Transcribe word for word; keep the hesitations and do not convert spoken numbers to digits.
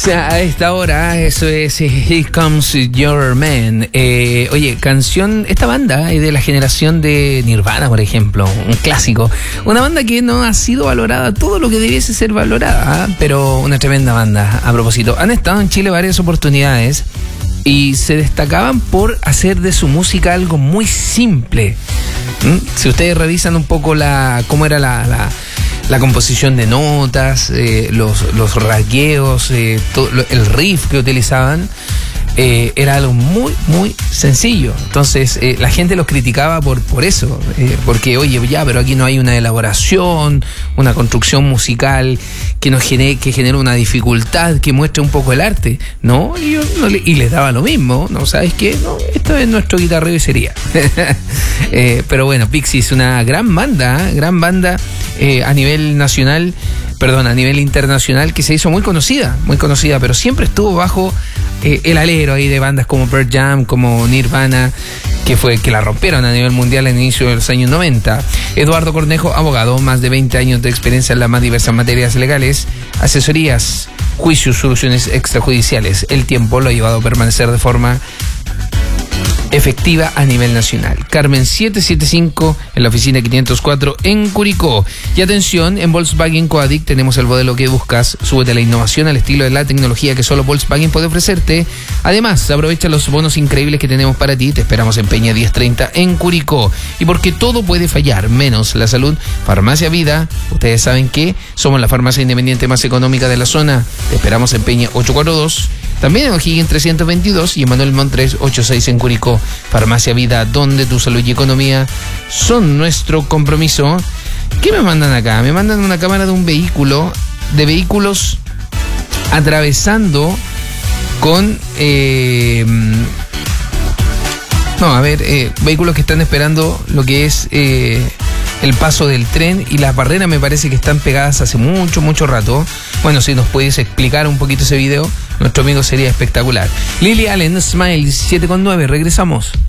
A esta hora, eso es Here Comes Your Man. Eh, oye, canción, esta banda es de la generación de Nirvana, por ejemplo, un clásico. Una banda que no ha sido valorada todo lo que debiese ser valorada, ¿eh? Pero una tremenda banda. A propósito, han estado en Chile varias oportunidades y se destacaban por hacer de su música algo muy simple. ¿Mm? Si ustedes revisan un poco la cómo era la... la La composición de notas, eh, los, los rasgueos, eh, todo, lo, el riff que utilizaban, eh, era algo muy, muy sencillo. Entonces, eh, la gente los criticaba por, por eso, eh, porque, oye, ya, pero aquí no hay una elaboración, una construcción musical que nos genere, que genere una dificultad, que muestre un poco el arte. No, y, yo, no le, y les daba lo mismo, ¿no? ¿Sabes qué? No, esto es nuestro guitarreo y sería. eh, pero bueno, Pixies, una gran banda, ¿eh? gran banda eh, a nivel nacional, perdón, a nivel internacional, que se hizo muy conocida, muy conocida, pero siempre estuvo bajo eh, el alero ahí de bandas como Pearl Jam, como Nirvana, que fue que la rompieron a nivel mundial en el inicio de los años noventa. Eduardo Cornejo, abogado, más de veinte años de experiencia en las más diversas materias legales, asesorías, juicios, soluciones extrajudiciales. El tiempo lo ha llevado a permanecer de forma efectiva a nivel nacional. Carmen setecientos setenta y cinco en la oficina quinientos cuatro en Curicó. Y atención, en Volkswagen Coadic tenemos el modelo que buscas. Súbete a la innovación al estilo de la tecnología que solo Volkswagen puede ofrecerte. Además, aprovecha los bonos increíbles que tenemos para ti. Te esperamos en Peña diez treinta en Curicó. Y porque todo puede fallar, menos la salud, Farmacia Vida. Ustedes saben que somos la farmacia independiente más económica de la zona. Te esperamos en Peña ochocientos cuarenta y dos. También en O'Higgins trescientos veintidós y en Manuel Montres ochenta y seis en Curicó. Farmacia Vida, donde tu salud y economía son nuestro compromiso. ¿Qué me mandan acá? Me mandan una cámara de un vehículo, de vehículos atravesando con... Eh, no, a ver, eh, vehículos que están esperando lo que es eh, el paso del tren, y las barreras me parece que están pegadas hace mucho, mucho rato. Bueno, si nos puedes explicar un poquito ese video, nuestro amigo, sería espectacular. Lily Allen, Smile, siete con nueve, regresamos.